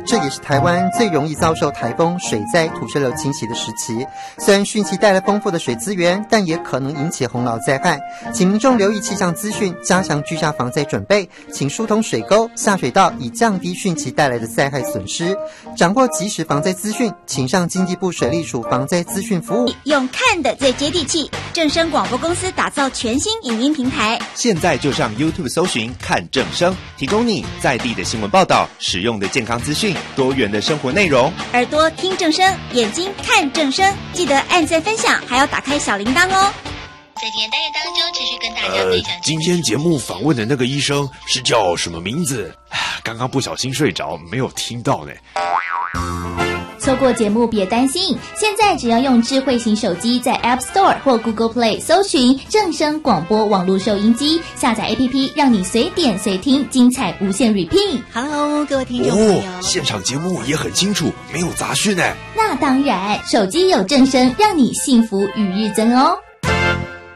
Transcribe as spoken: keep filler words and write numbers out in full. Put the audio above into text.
这也是台湾最容易遭受台风、水灾、土石流侵袭的时期。虽然汛期带来丰富的水资源，但也可能引起洪涝灾害，请民众留意气象资讯，加强居家防灾准备，请疏通水沟、下水道，以降低汛期带来的灾害损失。掌握即时防灾资讯，请上经济部水利署防灾资讯服务。 用看的最接地气，正声广播公司打造全新影音平台， 现在就上 YouTube 搜寻看正声，提供你在地的新闻报道、实用的健康资讯、多元的生活内容。 耳朵听正声，眼睛看正声，记得按赞分享，还要打开小铃铛哦。 在今天单元当中，持续跟大家分享、呃。 今天节目访问的那个医生是叫什么名字？刚刚不小心睡着，没有听到呢。 错过节目别担心，现在只要用智慧型手机在 App Store 或 Google Play 搜寻正声广播网络收音机，下载 A P P 让你随点随听，精彩无限 repeat。 Hello， 各位听众朋友、 哦、现场节目也很清楚，没有杂讯呢。 那当然，手机有正声，让你幸福与日增哦。